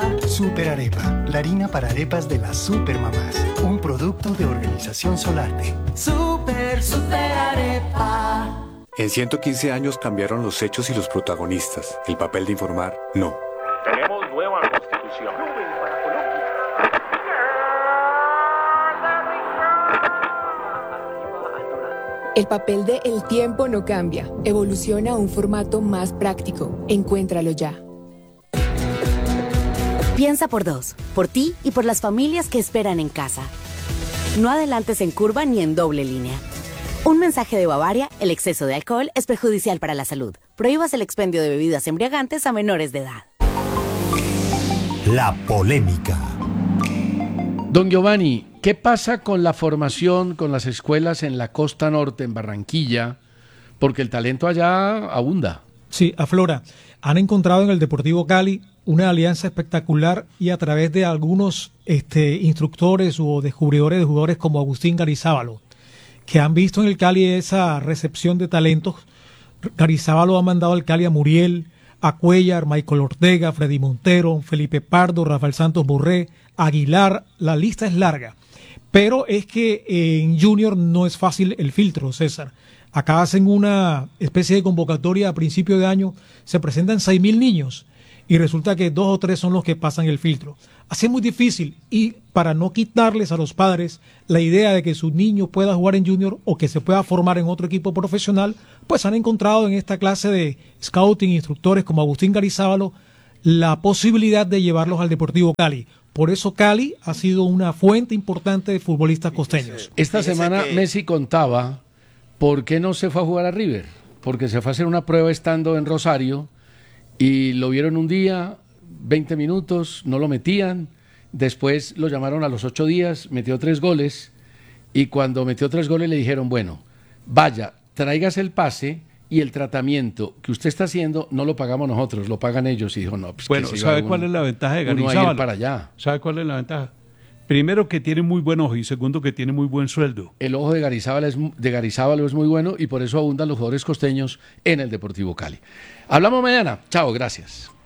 Super Arepa, la harina para arepas de las supermamás. Un producto de Organización Solarte. Super Arepa. En 115 años cambiaron los hechos y los protagonistas. El papel de informar, no. Tenemos nueva constitución. El papel de El Tiempo no cambia. Evoluciona a un formato más práctico. Encuéntralo ya. Piensa por dos, por ti y por las familias que esperan en casa. No adelantes en curva ni en doble línea. Un mensaje de Bavaria: el exceso de alcohol es perjudicial para la salud. Prohíbas el expendio de bebidas embriagantes a menores de edad. La polémica. Don Giovanni, ¿qué pasa con la formación, con las escuelas en la costa norte, en Barranquilla? Porque el talento allá abunda. Sí, aflora. Han encontrado en el Deportivo Cali una alianza espectacular y a través de algunos instructores o descubridores de jugadores como Agustín Garizábalo, que han visto en el Cali esa recepción de talentos. Garizábalo ha mandado al Cali a Muriel, a Cuellar, Michael Ortega, Freddy Montero, Felipe Pardo, Rafael Santos Borré, Aguilar, la lista es larga. Pero es que en Junior no es fácil el filtro, César. Acá hacen una especie de convocatoria a principio de año, se presentan 6.000 niños y resulta que 2 o 3 son los que pasan el filtro. Así es muy difícil, y para no quitarles a los padres la idea de que su niño pueda jugar en Junior o que se pueda formar en otro equipo profesional, pues han encontrado en esta clase de scouting instructores como Agustín Garizábalo la posibilidad de llevarlos al Deportivo Cali. Por eso Cali ha sido una fuente importante de futbolistas costeños. Esta semana Messi contaba por qué no se fue a jugar a River, porque se fue a hacer una prueba estando en Rosario y lo vieron un día, 20 minutos, no lo metían, después lo llamaron a los 8 días, metió 3 goles y cuando metió 3 goles le dijeron, bueno, vaya, tráigase el pase y el tratamiento que usted está haciendo no lo pagamos nosotros, lo pagan ellos. Y dijo, no, pues bueno, ¿sabe cuál es la ventaja de Garizábalo? Para allá. ¿Sabe cuál es la ventaja? Primero, que tiene muy buen ojo, y segundo, que tiene muy buen sueldo. El ojo de Garizábalo es muy bueno y por eso abundan los jugadores costeños en el Deportivo Cali. Hablamos mañana. Chao, gracias.